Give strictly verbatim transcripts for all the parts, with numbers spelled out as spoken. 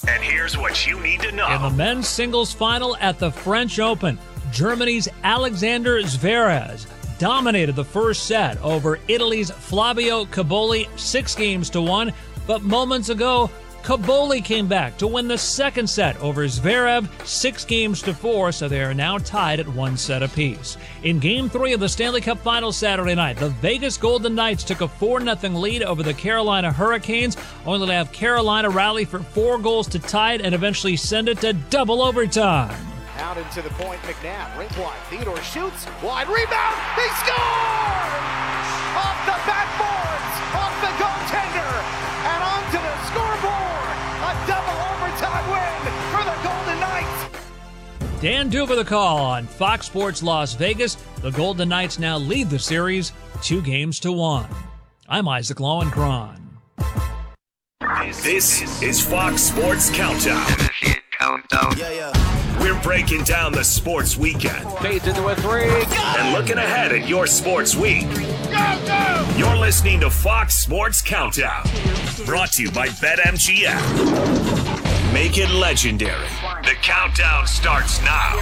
And here's what you need to know. In the men's singles final at the French Open, Germany's Alexander Zverev dominated the first set over Italy's Flavio Cobolli six games to one. But moments ago, Cobolli came back to win the second set over Zverev six games to four, so they are now tied at one set apiece. In Game three of the Stanley Cup Finals Saturday night, the Vegas Golden Knights took a four nothing lead over the Carolina Hurricanes, only to have Carolina rally for four goals to tie it and eventually send it to double overtime. Out into the point, McNabb, rink wide, Theodore shoots, wide rebound, they score! Off the backboards, off the goaltender, and onto the scoreboard! A double overtime win for the Golden Knights! Dan Duva the call on Fox Sports Las Vegas. The Golden Knights now lead the series two games to one. I'm Isaac Lowenkron. This is Fox Sports Countdown. Countdown. Yeah, yeah. We're breaking down the sports weekend. Fades into a three. And looking ahead at your sports week. Go, go! You're listening to Fox Sports Countdown. Brought to you by BetMGM. Make it legendary. The countdown starts now.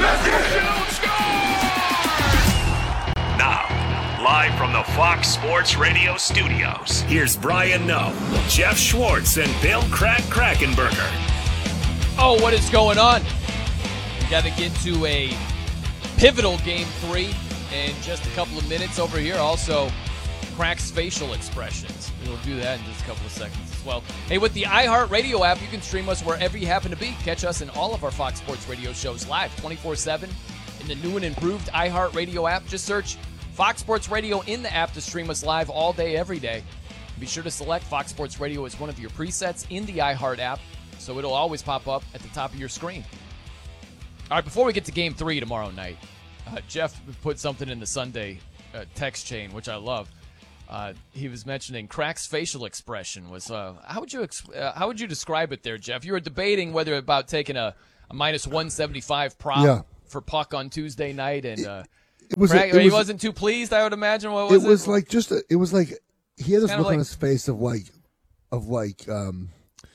Now, live from the Fox Sports Radio studios, here's Brian Noe, Jeff Schwartz, and Bill Crack Krackenberger. Oh, what is going on? We got to get to a pivotal game three in just a couple of minutes over here. Also, Crack's facial expressions. We'll do that in just a couple of seconds as well. Hey, with the iHeartRadio app, you can stream us wherever you happen to be. Catch us in all of our Fox Sports Radio shows live twenty-four seven in the new and improved iHeartRadio app. Just search Fox Sports Radio in the app to stream us live all day, every day. Be sure to select Fox Sports Radio as one of your presets in the iHeart app, so it'll always pop up at the top of your screen. All right, before we get to Game three tomorrow night, uh, Jeff put something in the Sunday uh, text chain, which I love. Uh, he was mentioning Crack's facial expression was. Uh, how would you ex- uh, how would you describe it there, Jeff? You were debating whether about taking a, a minus one seventy-five prop yeah. for puck on Tuesday night, and uh, it was, Crack, it was, he wasn't too pleased. I would imagine. What was it? It was like just. A, it was like he had this Kinda look like, on his face of like, of like. um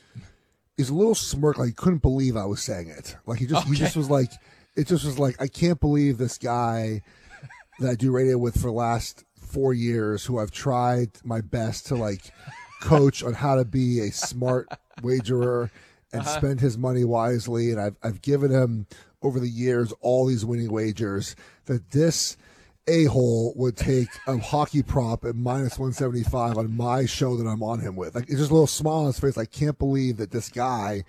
He's a little smirk, like he couldn't believe I was saying it. Like he just, okay. he just was like, it just was like, I can't believe this guy that I do radio with for the last four years, who I've tried my best to like coach on how to be a smart wagerer and uh-huh. spend his money wisely. And I've, I've given him over the years all these winning wagers, that this a-hole would take a hockey prop at minus one seventy-five on my show that I'm on him with. Like, it's just a little smile on his face. I can't believe that this guy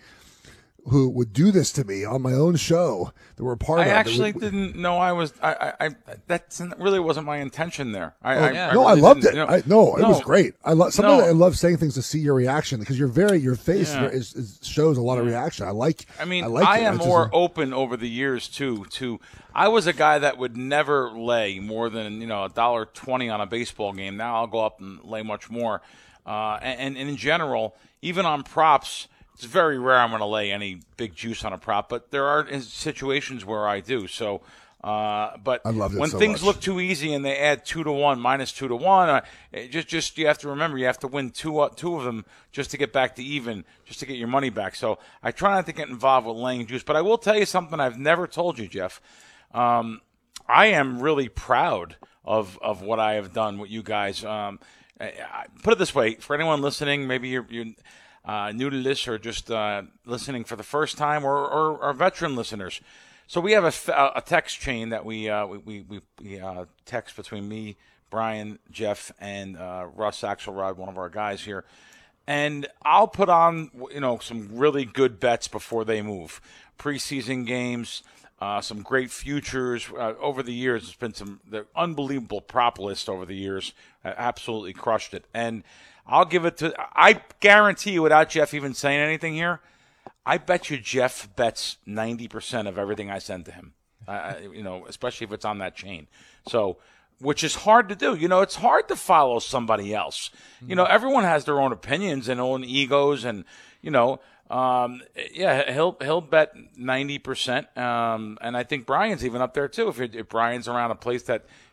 who would do this to me on my own show that we're a part I of. I actually would, didn't know I was. I, I, I that really wasn't my intention there. I, oh, I, yeah. I no, really I loved didn't, it. You know, I, no, it no, was great. I love sometimes no. I love saying things to see your reaction, because you're very your face Yeah. is, is, shows a lot of reaction. I like. I mean, I, I, like am it. more just, open over the years too. To I was a guy that would never lay more than you know a dollar twenty on a baseball game. Now I'll go up and lay much more. Uh, and, and in general, even on props, it's very rare I'm going to lay any big juice on a prop. But there are situations where I do. So. Uh, but I loved it when so things much. look too easy and they add two to one, minus two to one, uh, it just just you have to remember you have to win two uh, two of them just to get back to even, just to get your money back. So I try not to get involved with laying juice. But I will tell you something I've never told you, Jeff. Um, I am really proud of of what I have done with you guys. Um, I, I, put it this way, for anyone listening, maybe you're, you're uh, new to this or just uh, listening for the first time, or, or, or veteran listeners. So we have a, a text chain that we uh, we we, we uh, text between me, Brian, Jeff, and uh, Russ Axelrod, one of our guys here, and I'll put on you know some really good bets before they move, preseason games, uh, some great futures uh, over the years. It's been some the unbelievable prop list over the years, uh, absolutely crushed it, and I'll give it to. I guarantee you, without Jeff even saying anything here, I bet you Jeff bets ninety percent of everything I send to him, uh, you know, especially if it's on that chain. So, which is hard to do. You know, it's hard to follow somebody else. You know, everyone has their own opinions and own egos, and, you know, um, yeah, he'll he'll bet ninety percent. Um, and I think Brian's even up there, too. If, if Brian's around a place that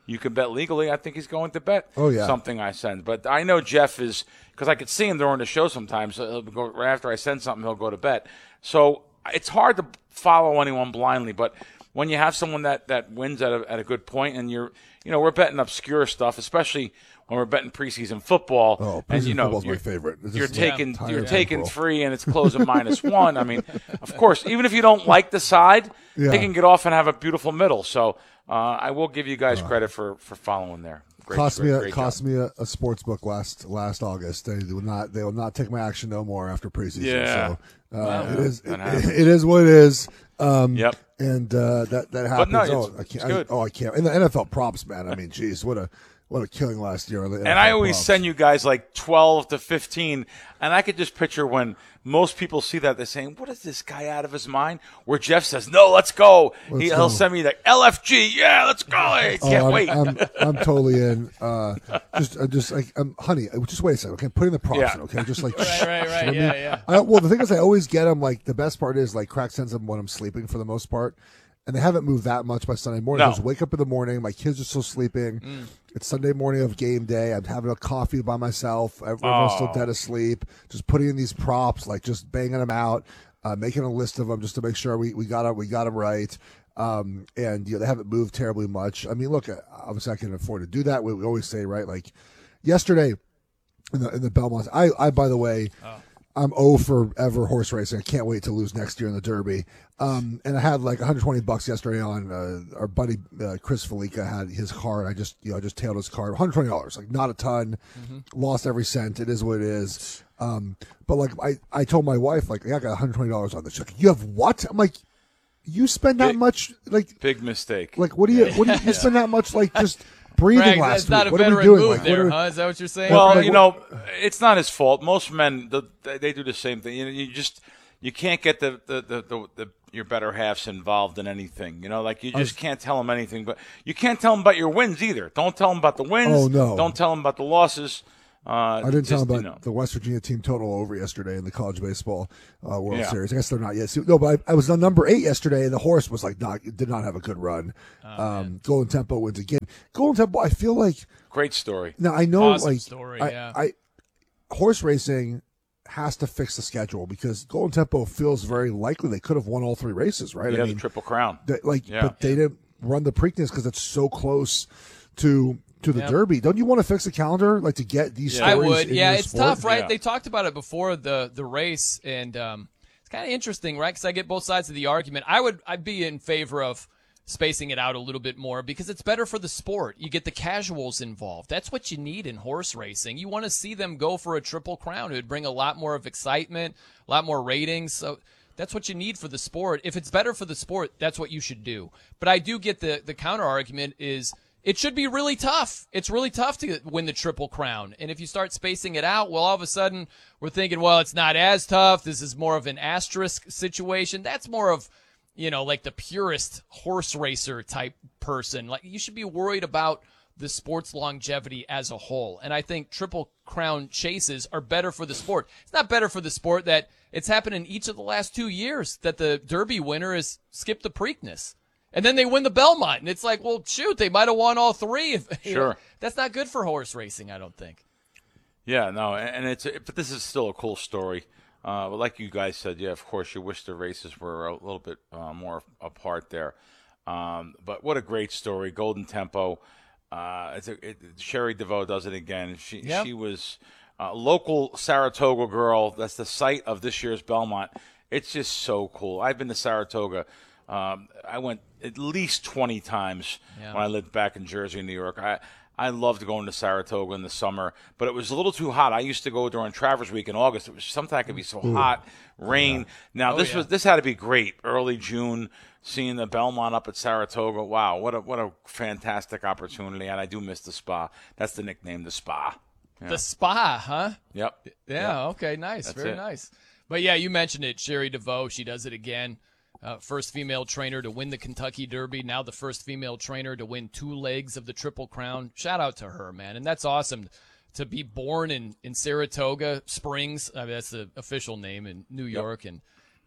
you can bet legally. I think he's going to bet oh, yeah. something I send. But I know Jeff is, because I could see him during the show sometimes. So he'll go, right after I send something, he'll go to bet. So it's hard to follow anyone blindly. But when you have someone that, that wins at a, at a good point, and you're, you know, we're betting obscure stuff, especially when we're betting preseason football. Oh, preseason and, you know, football's my favorite. You're taking, yeah. you're taking three, and it's closing minus one. I mean, of course, even if you don't like the side, yeah. they can get off and have a beautiful middle. So uh, I will give you guys credit for, for following there. Great, cost great, me a great cost job. me a, a sports book last last August. They will not they will not take my action no more after preseason. Yeah. So uh, Wow. it is it, That it is what it is. Um, Yep. And uh, that that But happens. no, oh, it's- I it's can't. good. I, oh, I can't. And the N F L props, man. I mean, geez, what a what a killing last year. And I always props. send you guys like twelve to fifteen, and I could just picture when most people see that, they're saying, what is this guy out of his mind? Where Jeff says, no, let's go. Let's he, go. He'll send me like L F G, yeah, let's go. I Oh, can't I'm, wait. I'm, I'm totally in. Uh, just, uh, just like, um, honey, uh, just wait a second. Okay, putting the props Yeah. in. Okay, just like, Right, shh, right, right. let me- Yeah, yeah. I, well, the thing is, I always get them. Like the best part is like Crack sends them when I'm sleeping for the most part, and they haven't moved that much by Sunday morning. No. I just wake up in the morning. My kids are still sleeping. Mm. It's Sunday morning of game day. I'm having a coffee by myself. Everyone's Oh. still dead asleep. Just putting in these props, like just banging them out, uh, making a list of them just to make sure we we got it, we got them right. Um, and you know, they haven't moved terribly much. I mean, look, obviously I can afford to do that. We, we always say, right? Like yesterday in the in the Belmont, I I by the way. Oh. I'm oh for ever horse racing. I can't wait to lose next year in the Derby. Um, and I had like one hundred twenty bucks yesterday on uh, our buddy uh, Chris Felica had his card. I just you know I just tailed his card. one hundred twenty dollars, like not a ton. Mm-hmm. Lost every cent. It is what it is. Um, but like I, I told my wife like yeah, I got one hundred twenty dollars on this. She's like, you have what? I'm like, you spend that Big- much like Big mistake. like what do you what do you, you spend that much like just breathing Greg, last that's not week? a What are we veteran doing? move Like, what there, are- huh? Is that what you're saying? Well, Like, you know, it's not his fault. Most men, the, they do the same thing. You know, you just you can't get the the, the, the, the your better halves involved in anything. You know, like you just can't tell them anything. But you can't tell them about your wins either. Don't tell them about the wins. Oh, no. Don't tell them about the losses. Uh, I didn't just, tell him about you know. the West Virginia team total over yesterday in the college baseball uh, World Yeah. Series. I guess they're not yet. No, but I, I was on number eight yesterday, and the horse was like not did not have a good run. Oh, um, Golden Tempo wins again. Golden Tempo, I feel like Great story. now I know Awesome like story, I, yeah. I horse racing has to fix the schedule because Golden Tempo feels very likely they could have won all three races, right? Yeah, I mean, the Triple Crown. they, like, Yeah. but they didn't run the Preakness because it's so close to. To the Yep. Derby, don't you want to fix the calendar, like to get these Yeah. I stories? would. in Yeah, your it's sport? tough, right? Yeah. They talked about it before the the race, and um, it's kind of interesting, right? Because I get both sides of the argument. I would, I'd be in favor of spacing it out a little bit more because it's better for the sport. You get the casuals involved. That's what you need in horse racing. You want to see them go for a triple crown. It would bring a lot more of excitement, a lot more ratings. So that's what you need for the sport. If it's better for the sport, that's what you should do. But I do get the the counter argument is. It should be really tough. It's really tough to win the Triple Crown. And if you start spacing it out, well, all of a sudden we're thinking, well, it's not as tough. This is more of an asterisk situation. That's more of, you know, like the purest horse racer type person. Like you should be worried about the sport's longevity as a whole. And I think Triple Crown chases are better for the sport. It's not better for the sport that it's happened in each of the last two years that the Derby winner has skipped the Preakness. And then they win the Belmont, and it's like, well, shoot, they might have won all three. If, you Sure. know, that's not good for horse racing, I don't think. Yeah, no, and it's but this is still a cool story. Uh, but like you guys said, yeah, of course, you wish the races were a little bit uh, more apart there. Um, but what a great story, Golden Tempo. Uh, it's a, it, Sherry DeVoe does it again. She Yep. she was a local Saratoga girl. That's the site of this year's Belmont. It's just so cool. I've been to Saratoga. Um, I went at least twenty times Yeah. when I lived back in Jersey and New York. I I loved going to Saratoga in the summer, but it was a little too hot. I used to go during Travers Week in August. It was sometimes it could be so hot, rain. Now Oh, this yeah. was this had to be great. Early June, seeing the Belmont up at Saratoga. Wow, what a what a fantastic opportunity! And I do miss the spa. That's the nickname, the spa. Yeah. The spa, huh? Yep. Yeah, okay, nice. That's Very it. nice. But, yeah, you mentioned it, Sherry DeVoe. She does it again. Uh, first female trainer to win the Kentucky Derby. Now the first female trainer to win two legs of the Triple Crown. Shout out to her, man. And that's awesome to be born in, in Saratoga Springs. I mean, that's the official name in New York. And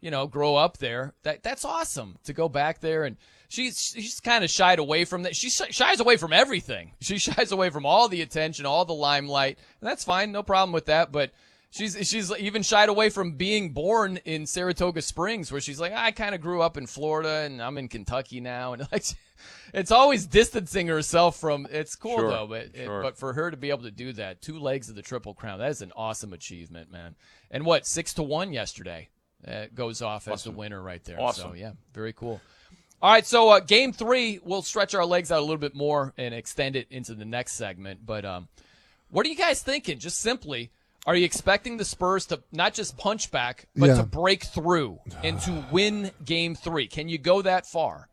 you know, grow up there. That that's awesome to go back there. And she's she's kind of shied away from that. She shies away from everything. She shies away from all the attention, all the limelight, and that's fine. No problem with that. But she's she's even shied away from being born in Saratoga Springs, where she's like, I kind of grew up in Florida and I'm in Kentucky now, and like, it's always distancing herself from. It's cool Sure, though, but sure. it, but for her to be able to do that, two legs of the Triple Crown, that is an awesome achievement, man. And what, six to one yesterday, uh, goes off as Awesome. the winner right there. Awesome. So yeah, very cool. All right, so uh, game three, we'll stretch our legs out a little bit more and extend it into the next segment. But um, what are you guys thinking? Just simply, are you expecting the Spurs to not just punch back, but Yeah. to break through and to win game three? Can you go that far?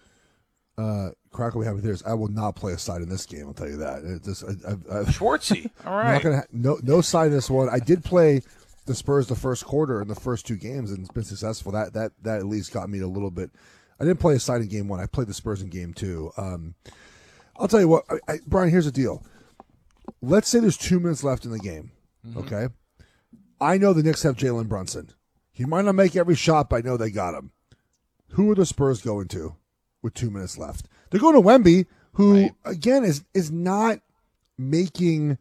Uh, Crackle, we have it here. I will not play a side in this game. I'll tell you that. It just, I, I, I, Schwartzy. All I'm right. not gonna ha- no no side in this one. I did play the Spurs the first quarter in the first two games, and it's been successful. That that that at least got me a little bit. I didn't play a side in game one. I played the Spurs in game two. Um, I'll tell you what, I, I, Brian. Here's the deal. Let's say there's two minutes left in the game. Mm-hmm. Okay, I know the Knicks have Jalen Brunson. He might not make every shot, but I know they got him. Who are the Spurs going to with two minutes left? They're going to Wemby, who Right. again is is not making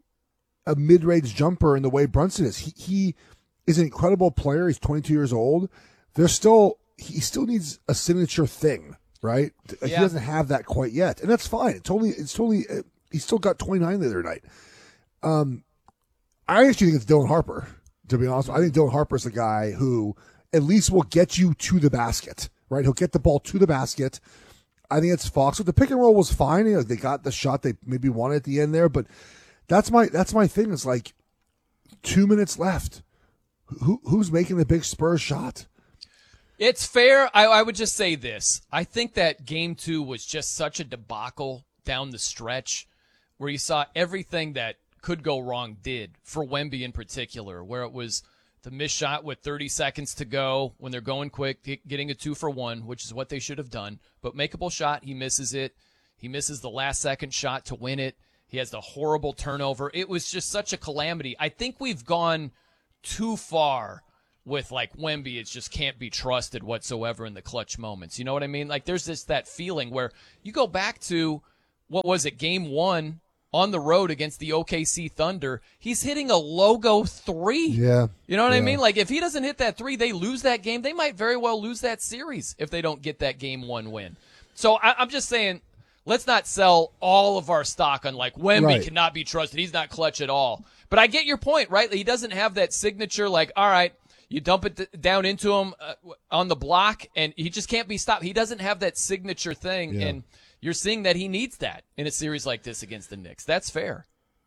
a mid-range jumper in the way Brunson is. He he is an incredible player. He's twenty-two years old. There's still he still needs a signature thing, right? He Yeah. doesn't have that quite yet, and that's fine. It's totally it's totally uh, he still got twenty-nine the other night. Um, I actually think it's Dylan Harper. To be honest, I think Dylan Harper's the guy who at least will get you to the basket, right? He'll get the ball to the basket. I think it's Fox. The pick and roll was fine. You know, they got the shot they maybe wanted at the end there, but that's my that's my thing. It's like two minutes left. Who who's making the big Spurs shot? It's fair. I, I would just say this. I think that game two was just such a debacle down the stretch where you saw everything that could go wrong did for Wemby in particular, where it was the missed shot with thirty seconds to go when they're going quick, getting a two for one, which is what they should have done. But makeable shot, he misses it. He misses the last second shot to win it. He has the horrible turnover. It was just such a calamity. I think we've gone too far with like Wemby. It just can't be trusted whatsoever in the clutch moments. You know what I mean? Like there's just that feeling where you go back to, what was it, game one on the road against the O K C Thunder. He's hitting a logo three. Yeah. You know what yeah. I mean? Like if he doesn't hit that three, they lose that game. They might very well lose that series if they don't get that game one win. So I, I'm just saying, let's not sell all of our stock on like Wemby Right. cannot be trusted. He's not clutch at all. But I get your point, right? He doesn't have that signature like, all right, you dump it th- down into him uh, on the block, and he just can't be stopped. He doesn't have that signature thing, Yeah. and you're seeing that he needs that in a series like this against the Knicks. That's fair.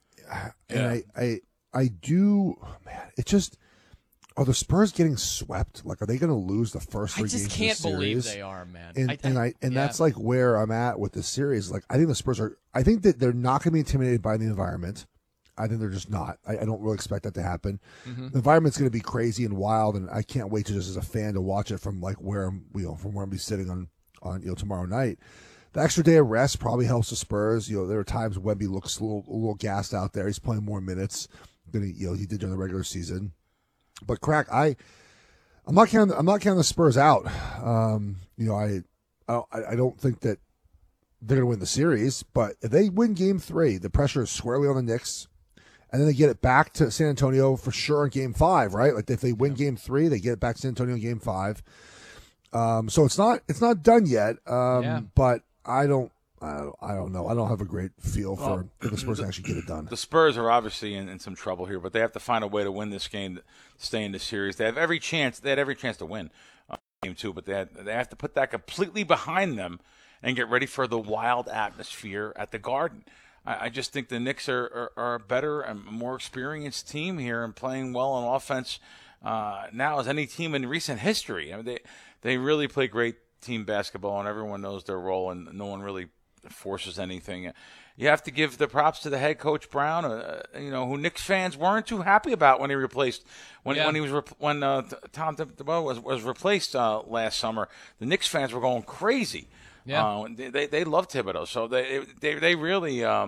And I, I I do man, it just are the Spurs getting swept? Like are they gonna lose the first I three just games can't of the believe series? they are, man. And I, and I and yeah. that's like where I'm at with this series. Like I think the Spurs are I think that they're not gonna be intimidated by the environment. I think they're just not. I, I don't really expect that to happen. Mm-hmm. The environment's going to be crazy and wild, and I can't wait to just as a fan to watch it from like where I'm, you know, from where I'm be sitting on, on you know tomorrow night. The extra day of rest probably helps the Spurs. You know, there are times Wemby looks a little, a little gassed out there. He's playing more minutes than he, you know, he did during the regular season. But crack, I, I'm not counting. I'm not counting the Spurs out. Um, you know, I, I, I don't think that they're going to win the series. But if they win Game Three, the pressure is squarely on the Knicks. And then they get it back to San Antonio for sure in Game Five, right? Like if they win Game Three, they get it back to San Antonio in Game Five. Um, so it's not it's not done yet. Um, Yeah. But I don't I don't I don't know. I don't have a great feel for Well, if the Spurs can actually get it done. The Spurs are obviously in, in some trouble here, but they have to find a way to win this game, to stay in the series. They have every chance. They had every chance to win uh, game two, but they had, they have to put that completely behind them and get ready for the wild atmosphere at the Garden. I, I just think the Knicks are, are, are a better and more experienced team here and playing well on offense uh, now as any team in recent history. I mean, they they really play great team basketball, and everyone knows their role, and no one really forces anything. You have to give the props to the head coach Brown, uh, you know, who Knicks fans weren't too happy about when he replaced when Yeah. when he was rep- when uh, Tom Thibodeau was was replaced uh, last summer. The Knicks fans were going crazy. Yeah. Uh, they, they they love Thibodeau, so they they they really um,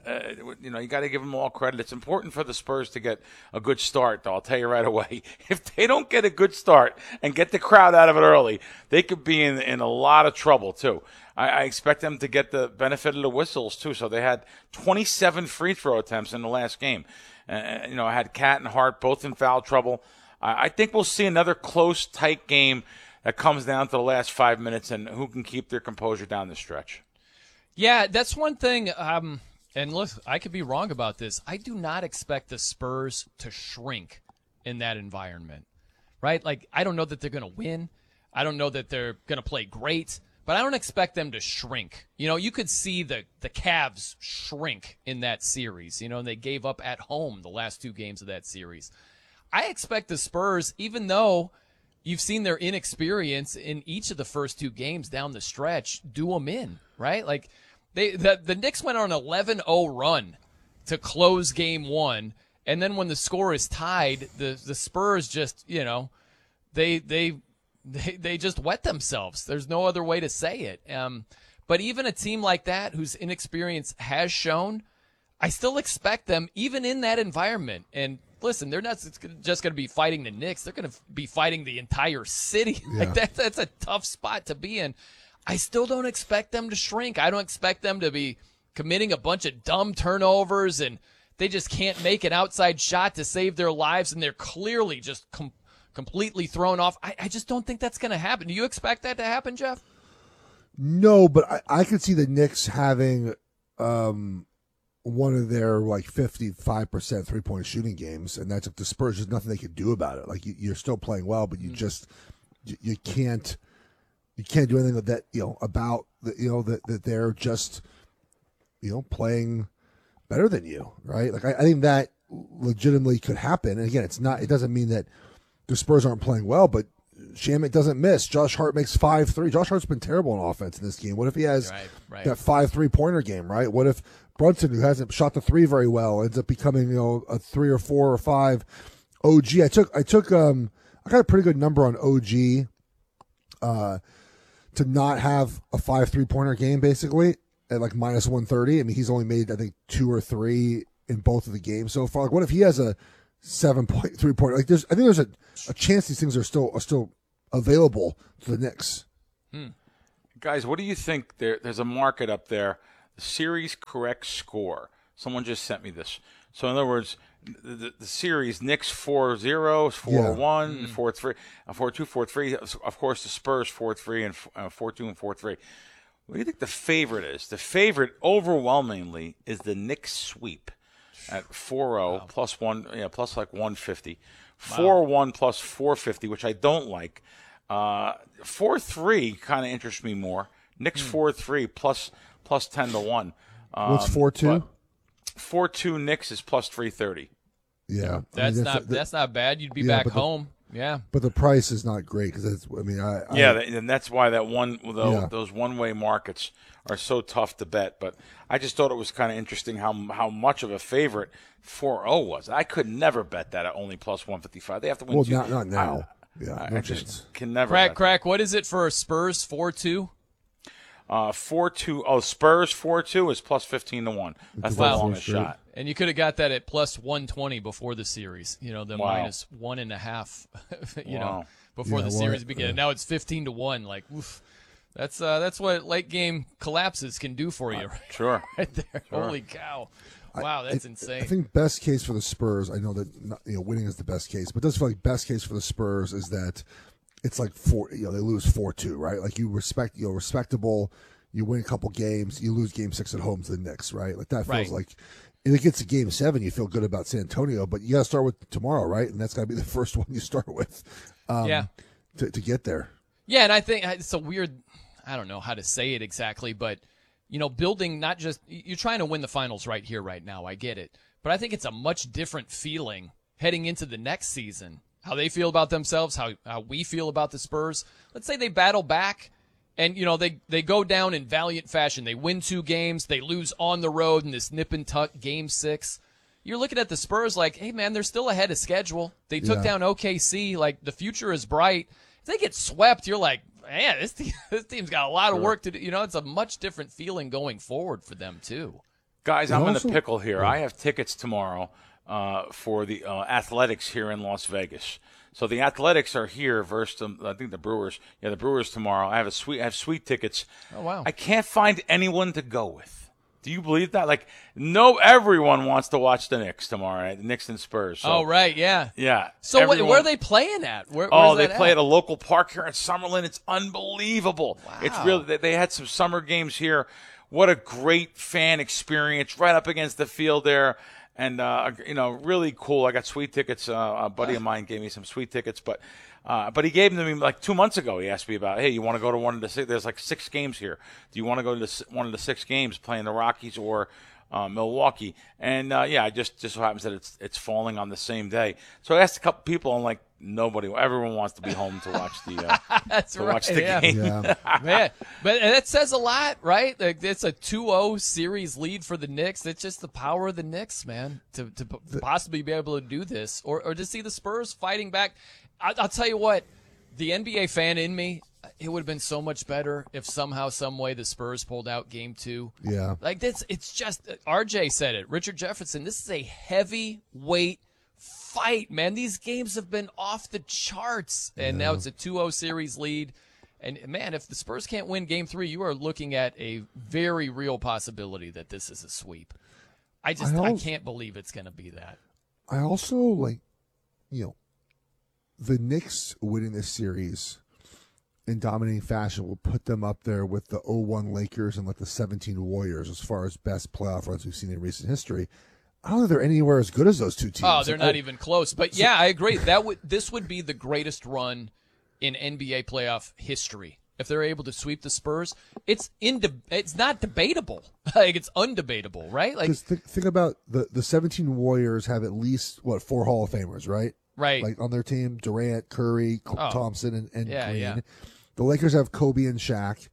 uh, you know, you got to give them all credit. It's important for the Spurs to get a good start, though. I'll tell you right away. If they don't get a good start and get the crowd out of it early, they could be in, in a lot of trouble, too. I, I expect them to get the benefit of the whistles, too. So they had twenty-seven free throw attempts in the last game. Uh, you know, I had Cat and Hart both in foul trouble. I, I think we'll see another close, tight game that comes down to the last five minutes and who can keep their composure down the stretch. Yeah, that's one thing. Um, and look, I could be wrong about this. I do not expect the Spurs to shrink in that environment, right? Like, I don't know that they're going to win. I don't know that they're going to play great, but I don't expect them to shrink. You know, you could see the, the Cavs shrink in that series. You know, and they gave up at home the last two games of that series. I expect the Spurs, even though you've seen their inexperience in each of the first two games down the stretch, do them in, right? Like, They the, the Knicks went on an eleven oh run to close game one, and then when the score is tied, the, the Spurs just, you know, they they they they just wet themselves. There's no other way to say it. Um, but even a team like that, whose inexperience has shown, I still expect them, even in that environment. And listen, they're not just going to be fighting the Knicks; they're going to be fighting the entire city. Yeah. Like that, that's a tough spot to be in. I still don't expect them to shrink. I don't expect them to be committing a bunch of dumb turnovers and they just can't make an outside shot to save their lives, and they're clearly just com- completely thrown off. I, I just don't think that's going to happen. Do you expect that to happen, Jeff? No, but I, I could see the Knicks having um, one of their like fifty-five percent three-point shooting games, and that's if the Spurs, there's nothing they could do about it. Like you, you're still playing well, but you mm-hmm. just you, you can't – You can't do anything that, you know, about, the, you know, that, that they're just, you know, playing better than you, right? Like, I, I think that legitimately could happen. And again, it's not, it doesn't mean that the Spurs aren't playing well, but Shamet doesn't miss. Josh Hart makes five three. Josh Hart's been terrible on offense in this game. What if he has right, right. that five three-pointer game, right? What if Brunson, who hasn't shot the three very well, ends up becoming, you know, a three or four or five O G? I took, I took, um, I got a pretty good number on O G, uh, to not have a five three-pointer game, basically, at like minus one thirty. I mean, he's only made, I think, two or three in both of the games so far. Like, what if he has a seven-point three-pointer? Like, there's, I think there's a, a chance these things are still are still available to the Knicks. Hmm. Guys, what do you think? There, there's a market up there, the series correct score. Someone just sent me this. So, in other words, the, the series, Knicks four zero, four one, yeah. four three, four two, four three. Of course, the Spurs four three and four two and four three. What do you think the favorite is? The favorite overwhelmingly is the Knicks sweep at four oh wow. plus one, yeah, plus like one fifty. four one wow. plus four fifty, which I don't like. Uh, four three kind of interests me more. Knicks hmm. four three plus plus ten to one. Um, What's four two? Four two Knicks is plus three thirty. Yeah, that's I mean, that's, not that, that's not bad. You'd be yeah, back home. The, yeah, but the price is not great because it's. I mean, I yeah, I, and that's why that one those, yeah. those one way markets are so tough to bet. But I just thought it was kind of interesting how how much of a favorite four oh was. I could never bet that at only plus one fifty five. They have to win. Well, two. not not now. I, yeah, I, no I chance. just can never. Crack, bet crack. that. What is it for Spurs four two? Uh, four two. Oh, Spurs four two is plus fifteen to one. That's wow. the longest shot. And you could have got that at plus one twenty before the series. You know, the wow. minus one and a half. you wow. know, before yeah, the well, series began. Yeah. Now it's fifteen to one. Like, oof. That's uh, that's what late game collapses can do for you. Uh, sure. Right there. Sure. Holy cow! Wow, that's I, insane. I think best case for the Spurs. I know that not, you know winning is the best case, but it does feel like best case for the Spurs is that it's like four. You know, they lose four two, right? Like you respect, you know, respectable. You win a couple games, you lose game six at home to the Knicks, right? Like that feels right. like if it gets to game seven, you feel good about San Antonio, but you got to start with tomorrow, right? And that's got to be the first one you start with, um, yeah, to to get there. Yeah, and I think it's a weird. I don't know how to say it exactly, but you know, building not just you're trying to win the finals right here, right now. I get it, but I think it's a much different feeling heading into the next season. How they feel about themselves, how how we feel about the Spurs. Let's say they battle back. And, you know, they, they go down in valiant fashion. They win two games. They lose on the road in this nip and tuck game six. You're looking at the Spurs like, hey, man, they're still ahead of schedule. They took yeah. down O K C. Like, the future is bright. If they get swept, you're like, man, this, team, this team's got a lot of work to do. You know, it's a much different feeling going forward for them, too. Guys, And I'm also- in a pickle here. Yeah. I have tickets tomorrow uh, for the uh, Athletics here in Las Vegas. So the Athletics are here versus the, I think the Brewers. Yeah, the Brewers tomorrow. I have a sweet. I have sweet tickets. Oh, wow. I can't find anyone to go with. Do you believe that? Like, no, everyone wants to watch the Knicks tomorrow night. The Knicks and Spurs. So, Oh, right, yeah. yeah. So what, everyone- where are they playing at? Where, Oh, where's they that play at? at a local park here in Summerlin. It's unbelievable. It's Wow. really they, they had some summer games here. What a great fan experience right up against the field there. And, uh, you know, really cool. I got sweet tickets. Uh, a buddy of mine gave me some sweet tickets, but uh, but he gave them to me like two months ago. He asked me about, hey, you want to go to one of the six? There's like six games here. Do you want to go to the, s- one of the six games playing the Rockies or uh, Milwaukee? And, uh, yeah, it just, just so happens that it's it's falling on the same day. So I asked a couple people, and like, nobody, everyone wants to be home to watch the, uh, That's to right, watch the yeah. game. Yeah. Man, but that says a lot, right? Like it's a two oh series lead for the Knicks. It's just the power of the Knicks, man, to to p- possibly be able to do this, or or to see the Spurs fighting back. I, I'll tell you what, the N B A fan in me, it would have been so much better if somehow, some way, the Spurs pulled out Game Two. Yeah. Like this, it's just R J said it. Richard Jefferson. This is a heavyweight fight, man. These games have been off the charts, and now it's a two oh series lead. And, man, if the Spurs can't win Game three, you are looking at a very real possibility that this is a sweep. I just I I, also- can't believe it's going to be that. I also like, you know, the Knicks winning this series in dominating fashion will put them up there with the oh one Lakers and like the seventeen Warriors as far as best playoff runs we've seen in recent history. I don't think they're anywhere as good as those two teams. Oh, they're not I- even close. But, yeah, I agree. That would This would be the greatest run in N B A playoff history. If they're able to sweep the Spurs, it's inde- it's not debatable. Like, it's undebatable, right? Like, Because th- think about the the seventeen Warriors have at least what four Hall of Famers, right? right. Like on their team, Durant, Curry, Cl- Oh. Thompson, and, and Yeah, Green. yeah. The Lakers have Kobe and Shaq,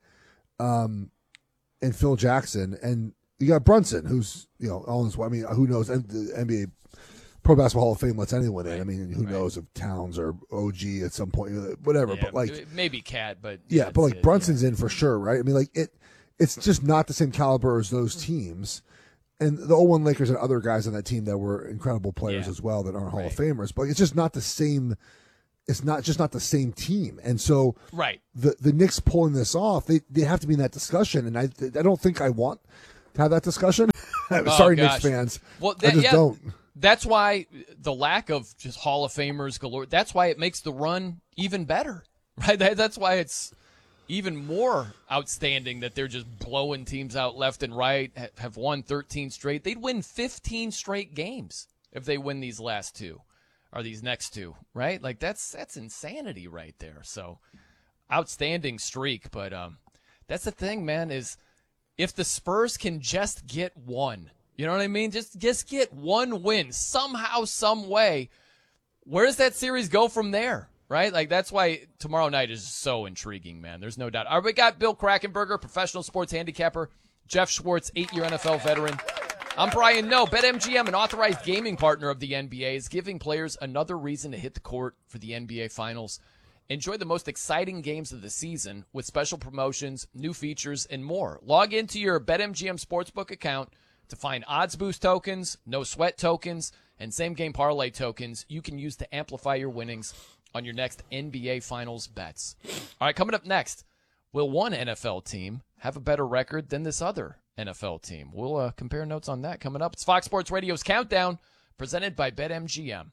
um, and Phil Jackson, and you got Brunson, who's you know all this. I mean, who knows? And the N B A Pro Basketball Hall of Fame lets anyone in. I mean, who Right. knows if Towns or O G at some point, whatever. yeah, but like, maybe Cat, but yeah, that's but like it, Brunson's in for sure, right? I mean, like it, it's just not the same caliber as those teams. And the oh one Lakers and other guys on that team that were incredible players Yeah. as well that aren't Hall of Right. Famers, but it's just not the same. It's not just not the same team, and so Yeah. Right. the the Knicks pulling this off, they they have to be in that discussion, and I I don't think I want to have that discussion. Sorry, Oh, gosh. Knicks fans, Well, I that- just yeah, don't. That's why the lack of just Hall of Famers galore. That's why it makes the run even better, right? That, that's why it's even more outstanding that they're just blowing teams out left and right. ha- Have won thirteen straight. They'd win fifteen straight games if they win these last two or these next two, right? Like that's that's insanity right there. So outstanding streak, but um, that's the thing, man. Is if the Spurs can just get one. You know what I mean? Just just get one win somehow, some way. Where does that series go from there? Right? Like that's why tomorrow night is so intriguing, man. There's no doubt. All right, we got Bill Krackomberger, professional sports handicapper, Jeff Schwartz, eight-year N F L veteran. I'm Brian Noe. BetMGM, an authorized gaming partner of the N B A, is giving players another reason to hit the court for the N B A Finals. Enjoy the most exciting games of the season with special promotions, new features, and more. Log into your BetMGM Sportsbook account to find odds boost tokens, no sweat tokens, and same game parlay tokens you can use to amplify your winnings on your next N B A Finals bets. All right, coming up next, will one N F L team have a better record than this other N F L team? We'll uh, compare notes on that coming up. It's Fox Sports Radio's Countdown, presented by BetMGM.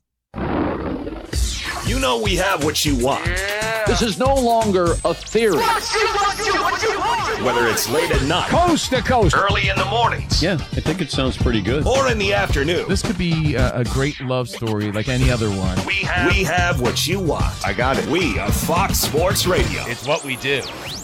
You know we have what you want. This is no longer a theory. Whether it's late at night, Coast to coast. early in the mornings, Yeah, I think it sounds pretty good. or in the afternoon, This could be a, a great love story like any other one. we have, we have what you want. I got it. We are Fox Sports Radio. It's what we do.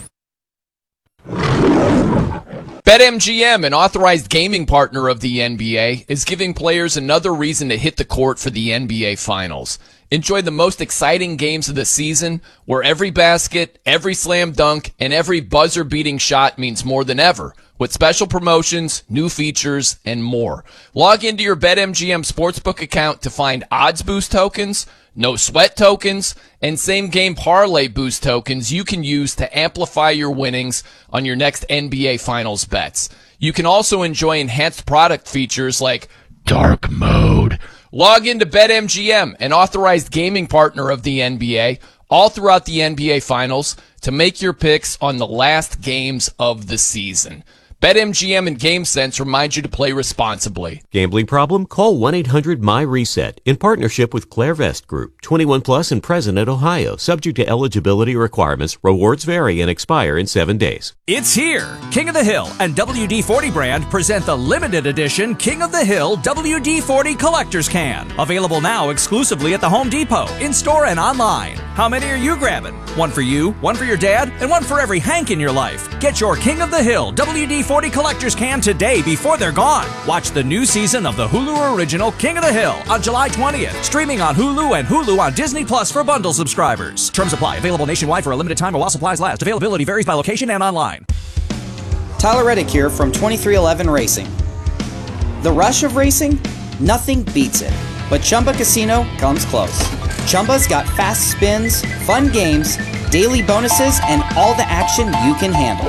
BetMGM, an authorized gaming partner of the N B A, is giving players another reason to hit the court for the N B A Finals. Enjoy the most exciting games of the season, where every basket, every slam dunk, and every buzzer-beating shot means more than ever, with special promotions, new features, and more. Log into your BetMGM Sportsbook account to find odds boost tokens, no sweat tokens, and same game parlay boost tokens you can use to amplify your winnings on your next N B A Finals bets. You can also enjoy enhanced product features like dark mode. Log into BetMGM, an authorized gaming partner of the N B A, all throughout the N B A Finals to make your picks on the last games of the season. BetMGM and GameSense remind you to play responsibly. Gambling problem? Call one eight hundred M Y reset in partnership with Clairvest Group. twenty-one plus and present in Ohio. Subject to eligibility requirements. Rewards vary and expire in seven days. It's here. King of the Hill and W D forty brand present the limited edition King of the Hill W D forty Collector's Can. Available now exclusively at the Home Depot, in-store and online. How many are you grabbing? One for you, one for your dad, and one for every Hank in your life. Get your King of the Hill W D forty Collector's Can today before they're gone. Watch the new season of the Hulu original King of the Hill on July twentieth. Streaming on Hulu and Hulu on Disney Plus for bundle subscribers. Terms apply. Available nationwide for a limited time or while supplies last. Availability varies by location and online. Tyler Reddick here from twenty-three eleven Racing. The rush of racing? Nothing beats it. But Chumba Casino comes close. Chumba's got fast spins, fun games, daily bonuses, and all the action you can handle.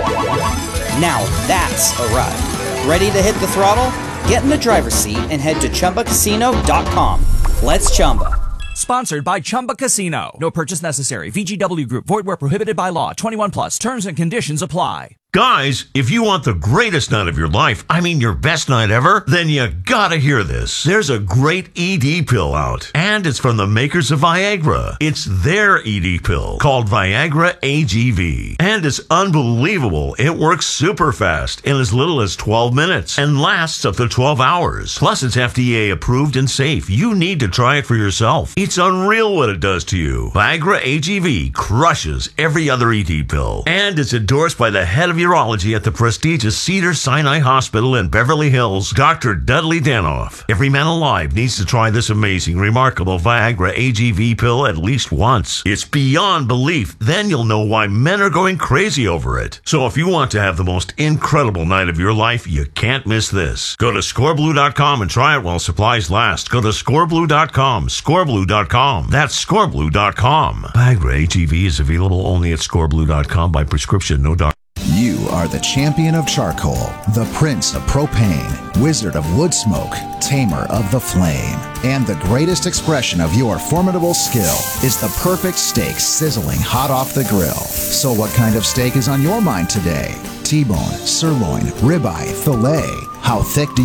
Now that's a ride. Ready to hit the throttle? Get in the driver's seat and head to Chumba Casino dot com. Let's Chumba. Sponsored by Chumba Casino. No purchase necessary. V G W Group. Void where prohibited by law. twenty-one plus. Terms and conditions apply. Guys, if you want the greatest night of your life, I mean your best night ever, then you gotta hear this. There's a great E D pill out, and it's from the makers of Viagra. It's their E D pill called Viagra A G V, and it's unbelievable. It works super fast in as little as twelve minutes and lasts up to twelve hours. Plus, it's F D A approved and safe. You need to try it for yourself. It's unreal what it does to you. Viagra A G V crushes every other E D pill, and it's endorsed by the head of your urology at the prestigious Cedars-Sinai Hospital in Beverly Hills, Doctor Dudley Danoff. Every man alive needs to try this amazing, remarkable Viagra A G V pill at least once. It's beyond belief. Then you'll know why men are going crazy over it. So if you want to have the most incredible night of your life, you can't miss this. Go to score blue dot com and try it while supplies last. Go to score blue dot com, score blue dot com. That's score blue dot com. Viagra A G V is available only at score blue dot com by prescription, no doctor. You are the champion of charcoal, the prince of propane, wizard of wood smoke, tamer of the flame. And the greatest expression of your formidable skill is the perfect steak sizzling hot off the grill. So what kind of steak is on your mind today? T-bone, sirloin, ribeye, filet. How thick do you